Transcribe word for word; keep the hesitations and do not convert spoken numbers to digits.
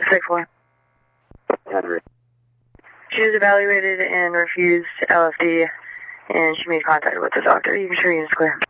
Six four. She was evaluated and refused L S D, and she made contact with the doctor. You can show units clear.